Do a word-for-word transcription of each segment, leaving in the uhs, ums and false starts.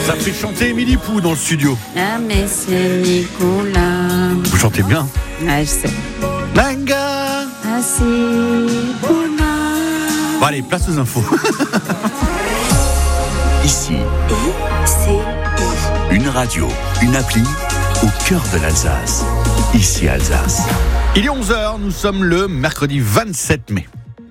Ça fait chanter Émilie Pou dans le studio. Ah mais c'est Nicolas. Vous chantez bien. Ouais, je sais. Manga. Ah c'est Bouna. Bon allez, place aux infos. Ici, I C I. une radio, une appli au cœur de l'Alsace. Ici Alsace. Il est onze heures, nous sommes le mercredi vingt-sept mai.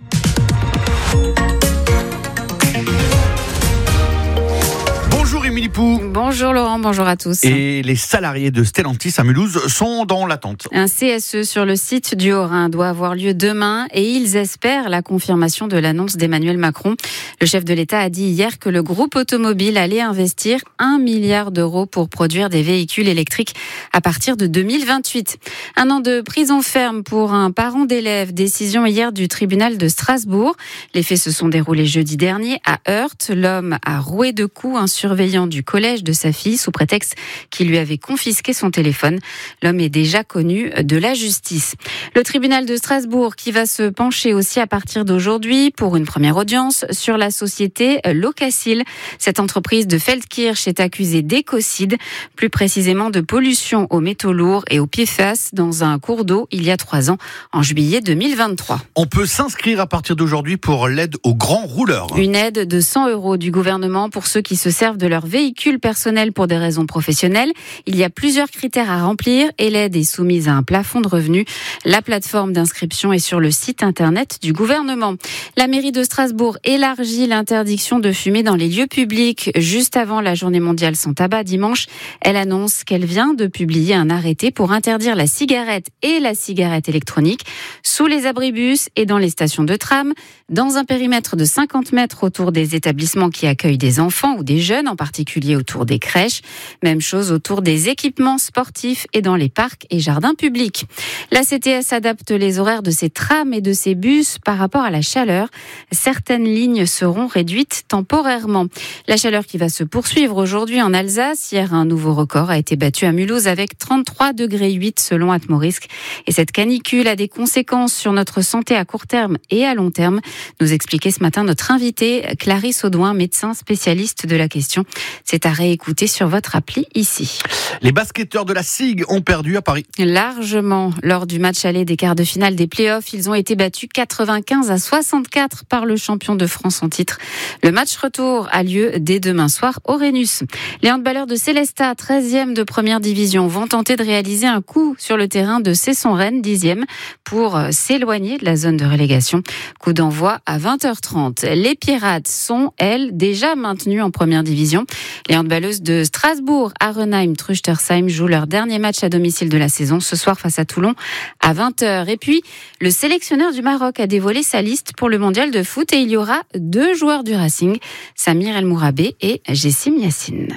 Bonjour Émilie Pou. Bonjour Laurent, bonjour à tous. Et les salariés de Stellantis à Mulhouse sont dans l'attente. Un C S E sur le site du Haut-Rhin doit avoir lieu demain et ils espèrent la confirmation de l'annonce d'Emmanuel Macron. Le chef de l'État a dit hier que le groupe automobile allait investir un milliard d'euros pour produire des véhicules électriques à partir de deux mille vingt-huit. Un an de prison ferme pour un parent d'élève, décision hier du tribunal de Strasbourg. Les faits se sont déroulés jeudi dernier à Heurte. L'homme a roué de coups un surveillant du collège de sa fille sous prétexte qu'il lui avait confisqué son téléphone. L'homme est déjà connu de la justice. Le tribunal de Strasbourg qui va se pencher aussi à partir d'aujourd'hui pour une première audience sur la société Locacil. Cette entreprise de Feldkirch est accusée d'écocide, plus précisément de pollution aux métaux lourds et aux P F A S dans un cours d'eau il y a trois ans, en juillet deux mille vingt-trois. On peut s'inscrire à partir d'aujourd'hui pour l'aide aux grands rouleurs. Une aide de cent euros du gouvernement pour ceux qui se servent de leur véhicule personnel pour des raisons professionnelles. Il y a plusieurs critères à remplir et l'aide est soumise à un plafond de revenus. La plateforme d'inscription est sur le site internet du gouvernement. La mairie de Strasbourg élargit l'interdiction de fumer dans les lieux publics juste avant la journée mondiale sans tabac dimanche. Elle annonce qu'elle vient de publier un arrêté pour interdire la cigarette et la cigarette électronique sous les abribus et dans les stations de tram, dans un périmètre de cinquante mètres autour des établissements qui accueillent des enfants ou des jeunes, en particulier autour des crèches. Même chose autour des équipements sportifs et dans les parcs et jardins publics. La C T S adapte les horaires de ses trams et de ses bus par rapport à la chaleur. Certaines lignes seront réduites temporairement. La chaleur qui va se poursuivre aujourd'hui en Alsace. Hier, un nouveau record a été battu à Mulhouse avec trente-trois degrés huit selon Atmorisk. Et cette canicule a des conséquences sur notre santé à court terme et à long terme, nous expliquait ce matin notre invitée Clarisse Audouin, médecin spécialiste de la question. C'est à réécouter sur votre appli ici. Les basketteurs de la S I G ont perdu à Paris. Largement. Lors du match aller des quarts de finale des playoffs, ils ont été battus quatre-vingt-quinze à soixante-quatre par le champion de France en titre. Le match retour a lieu dès demain soir au Rhenus. Les handballeurs de Célestat, treizième de première division, vont tenter de réaliser un coup sur le terrain de Cesson-Rennes, dixième, pour s'éloigner de la zone de relégation. Coup d'envoi à vingt heures trente. Les Pirates sont, elles, déjà maintenues en première division. Les handballeuses de Strasbourg, Arenheim, Truchtersheim jouent leur dernier match à domicile de la saison ce soir face à Toulon à vingt heures. Et puis, le sélectionneur du Maroc a dévoilé sa liste pour le mondial de foot et il y aura deux joueurs du Racing, Samir El Mourabé et Jessim Yassine.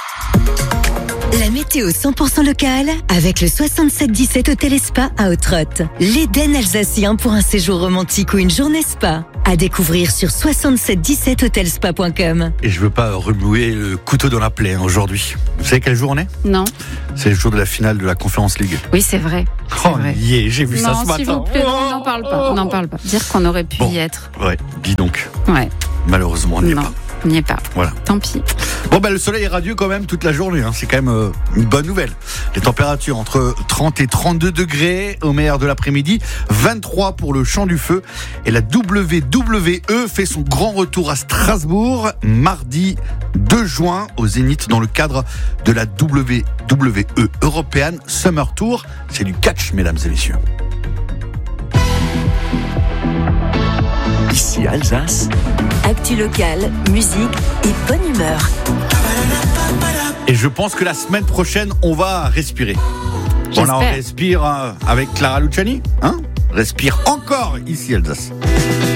La météo cent pour cent locale avec le soixante-sept dix-sept Hôtel et Spa à Ottrott. L'Éden alsacien pour un séjour romantique ou une journée spa. À découvrir sur soixante-sept dix-sept hôtel spa point com. Et je veux pas remuer le couteau dans la plaie hein, aujourd'hui. Vous savez quel jour on est ? Non. C'est le jour de la finale de la Conference League. Oui, c'est vrai. C'est Oh, vrai. yeah, j'ai vu non, ça ce s'il matin. vous plaît, non, on n'en parle pas. On n'en parle pas. Dire qu'on aurait pu Bon. y être. Ouais, dis donc. Ouais. Malheureusement, on n'y est non, pas. on n'y est pas. Voilà. Tant pis. Bon, ben, le soleil est radieux quand même toute la journée. Hein. C'est quand même euh, une bonne nouvelle. Les températures entre trente et trente-deux degrés au meilleur de l'après-midi. vingt-trois pour le Champ du Feu. Et la W W E fait son grand retour à Strasbourg mardi deux juin au Zénith dans le cadre de la W W E European Summer Tour. C'est du catch, mesdames et messieurs. Ici Alsace. Actu locale, musique et bonne humeur. Et je pense que la semaine prochaine, on va respirer. Bon, là, on J'espère. respire euh, avec Clara Luciani. Hein ? Respire encore ici, Alsace.